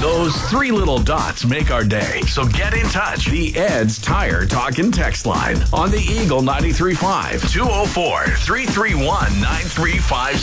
Those three little dots make our day. So get in touch. The Ed's Tire Talk and Text line on the Eagle 93.5 204-331-9356.